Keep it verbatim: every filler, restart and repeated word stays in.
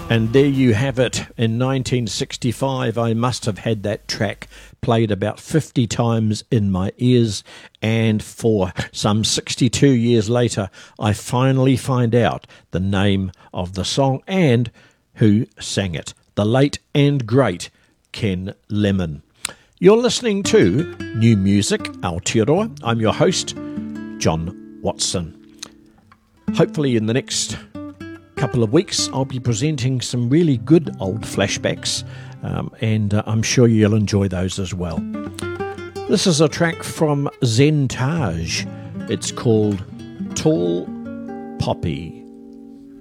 And there you have it. In nineteen sixty-five, I must have had that track played about fifty times in my ears, and for some sixty-two years later, I finally find out the name of the song and who sang it. The late and great Ken Lemon. You're listening to New Music Aotearoa. I'm your host, John Watson. Hopefully in the next couple of weeks I'll be presenting some really good old flashbacks, um, and uh, I'm sure you'll enjoy those as well. This is a track from Zentage. It's called Tall Poppy.